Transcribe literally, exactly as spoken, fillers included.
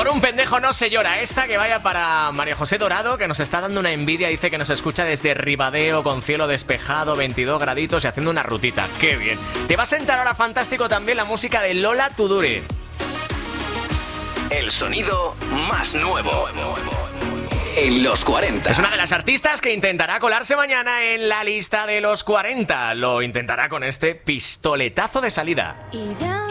Por un pendejo no se llora. Esta que vaya para María José Dorado, que nos está dando una envidia. Dice que nos escucha desde Ribadeo, con cielo despejado, veintidós graditos y haciendo una rutita. ¡Qué bien! Te va a sentar ahora fantástico también la música de Lola Tuduri. El sonido más nuevo en los cuarenta. Es una de las artistas que intentará colarse mañana en la lista de los cuarenta. Lo intentará con este pistoletazo de salida. Y